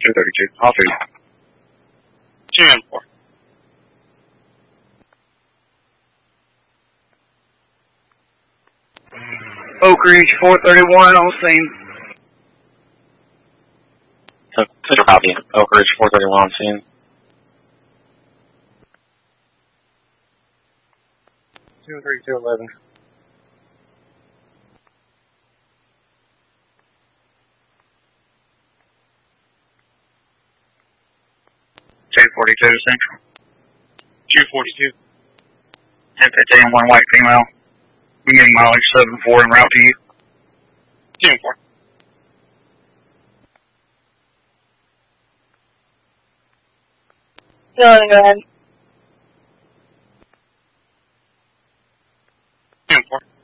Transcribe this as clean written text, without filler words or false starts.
232. Off it. 2-4. Oak Ridge 431 on scene. Central copy. Oak Ridge 431 on scene. 23211. J42 Central. 242. 1015, one white female. Beginning mileage 74 en route to you. 2-4. Dylan, go ahead. 2-4.